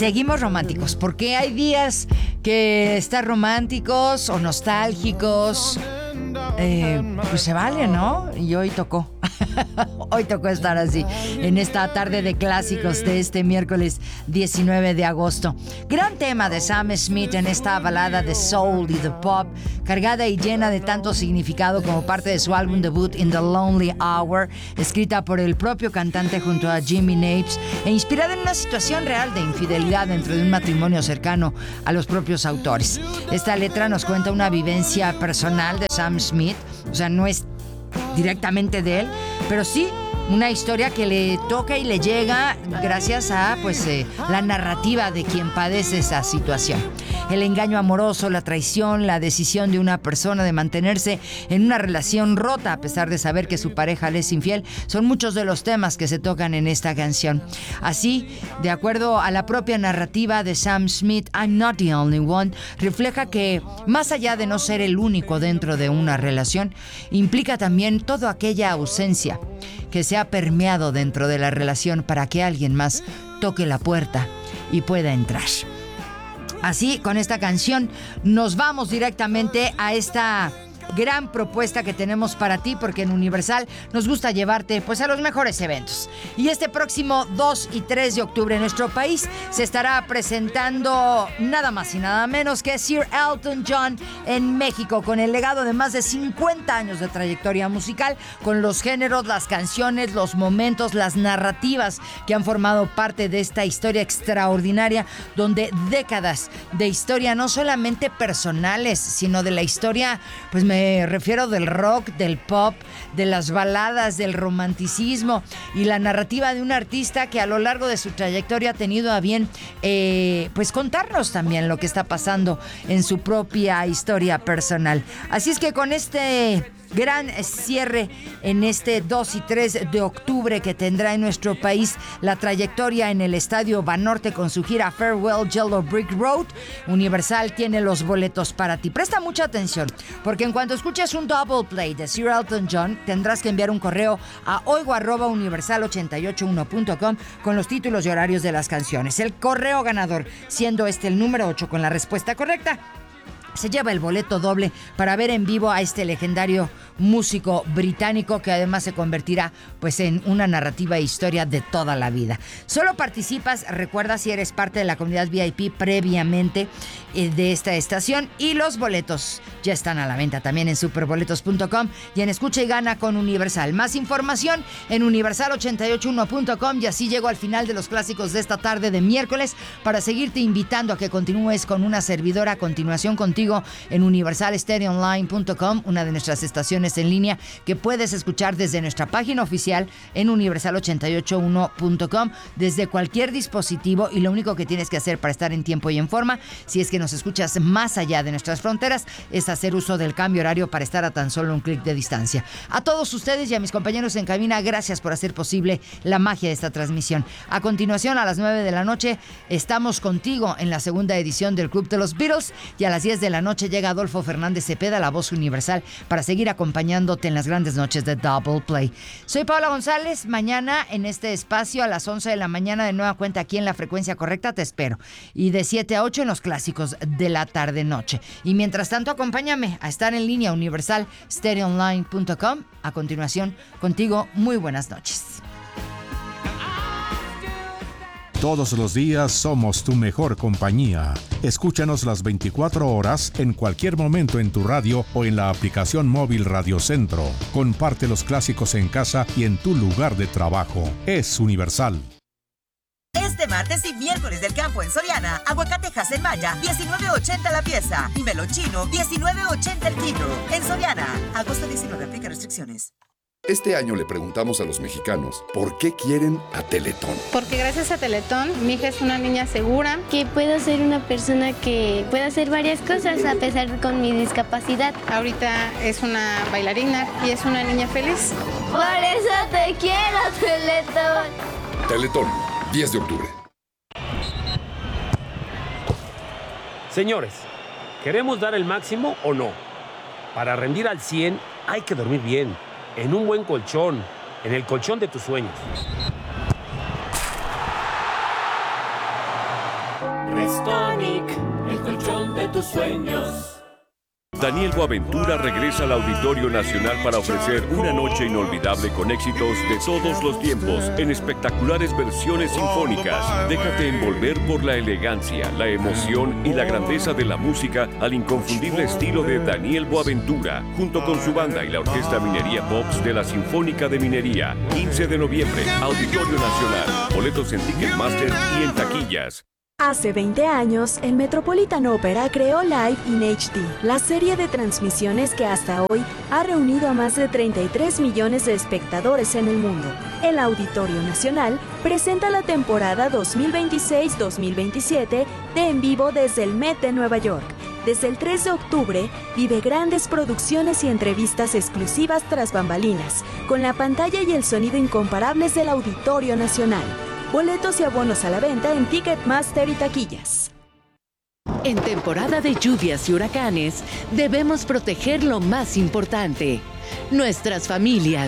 seguimos románticos, porque hay días que están románticos o nostálgicos. Pues se vale, ¿no? Y hoy tocó. Hoy tocó estar así, en esta tarde de clásicos de este miércoles 19 de agosto. Gran tema de Sam Smith en esta balada de soul y de pop, cargada y llena de tanto significado como parte de su álbum debut In the Lonely Hour, escrita por el propio cantante junto a Jimmy Napes e inspirada en una situación real de infidelidad dentro de un matrimonio cercano a los propios autores. Esta letra nos cuenta una vivencia personal de Sam Smith, o sea, no es directamente de él, pero sí una historia que le toca y le llega gracias a la narrativa de quien padece esa situación. El engaño amoroso, la traición, la decisión de una persona de mantenerse en una relación rota a pesar de saber que su pareja le es infiel, son muchos de los temas que se tocan en esta canción. Así, de acuerdo a la propia narrativa de Sam Smith, I'm Not the Only One, refleja que, más allá de no ser el único dentro de una relación, implica también toda aquella ausencia que se ha permeado dentro de la relación para que alguien más toque la puerta y pueda entrar. Así, con esta canción, nos vamos directamente a esta gran propuesta que tenemos para ti, porque en Universal nos gusta llevarte a los mejores eventos. Y este próximo 2 y 3 de octubre en nuestro país se estará presentando nada más y nada menos que Sir Elton John en México, con el legado de más de 50 años de trayectoria musical, con los géneros, las canciones, los momentos, las narrativas que han formado parte de esta historia extraordinaria, donde décadas de historia, no solamente personales, sino de la historia, me refiero del rock, del pop, de las baladas, del romanticismo y la narrativa de un artista que a lo largo de su trayectoria ha tenido a bien contarnos también lo que está pasando en su propia historia personal. Así es que con este gran cierre en este 2 y 3 de octubre que tendrá en nuestro país la trayectoria en el Estadio Banorte con su gira Farewell Yellow Brick Road, Universal tiene los boletos para ti. Presta mucha atención, porque en cuanto escuches un double play de Sir Elton John, tendrás que enviar un correo a oigo@universal881.com con los títulos y horarios de las canciones. El correo ganador, siendo este el número 8 con la respuesta correcta, se lleva el boleto doble para ver en vivo a este legendario músico británico, que además se convertirá en una narrativa e historia de toda la vida. Solo participas, recuerda, si eres parte de la comunidad VIP previamente de esta estación, y los boletos ya están a la venta también en superboletos.com y en Escucha y Gana con Universal. Más información en universal881.com. Y así llego al final de los clásicos de esta tarde de miércoles, para seguirte invitando a que continúes con una servidora a continuación contigo en universalstereoonline.com, una de nuestras estaciones en línea que puedes escuchar desde nuestra página oficial en universal881.com desde cualquier dispositivo, y lo único que tienes que hacer para estar en tiempo y en forma, si es que nos escuchas más allá de nuestras fronteras, es hacer uso del cambio horario para estar a tan solo un clic de distancia. A todos ustedes y a mis compañeros en cabina, gracias por hacer posible la magia de esta transmisión. A continuación, a las 9 de la noche, estamos contigo en la segunda edición del Club de los Beatles, y a las 10 de la noche llega Adolfo Fernández Cepeda, la voz universal, para seguir acompañándote en las grandes noches de Double Play. Soy Paula González. Mañana en este espacio a las 11 de la mañana, de nueva cuenta aquí en la frecuencia correcta, te espero. Y de 7 a 8 en los clásicos de la tarde-noche. Y mientras tanto, acompáñame a estar en línea universalstereoonline.com. A continuación, contigo, muy buenas noches. Todos los días somos tu mejor compañía. Escúchanos las 24 horas en cualquier momento en tu radio o en la aplicación móvil Radio Centro. Comparte los clásicos en casa y en tu lugar de trabajo. Es Universal. Este martes y miércoles del campo en Soriana, aguacatejas en Maya, $19.80 la pieza, y melón chino, $19.80 el kilo. En Soriana, agosto 19, aplica restricciones. Este año le preguntamos a los mexicanos por qué quieren a Teletón. Porque gracias a Teletón, mi hija es una niña segura. Que puedo ser una persona que pueda hacer varias cosas a pesar con mi discapacidad. Ahorita es una bailarina y es una niña feliz. Por eso te quiero, Teletón. Teletón, 10 de octubre. Señores, ¿queremos dar el máximo o no? Para rendir al 100 hay que dormir bien, en un buen colchón, en el colchón de tus sueños. Restonic, el colchón de tus sueños. Daniel Boaventura regresa al Auditorio Nacional para ofrecer una noche inolvidable con éxitos de todos los tiempos en espectaculares versiones sinfónicas. Déjate envolver por la elegancia, la emoción y la grandeza de la música al inconfundible estilo de Daniel Boaventura, junto con su banda y la Orquesta Minería Pops de la Sinfónica de Minería. 15 de noviembre, Auditorio Nacional. Boletos en Ticketmaster y en taquillas. Hace 20 años, el Metropolitan Opera creó Live in HD, la serie de transmisiones que hasta hoy ha reunido a más de 33 millones de espectadores en el mundo. El Auditorio Nacional presenta la temporada 2026-2027 de En Vivo desde el Met de Nueva York. Desde el 3 de octubre, vive grandes producciones y entrevistas exclusivas tras bambalinas, con la pantalla y el sonido incomparables del Auditorio Nacional. Boletos y abonos a la venta en Ticketmaster y taquillas. En temporada de lluvias y huracanes, debemos proteger lo más importante: nuestras familias.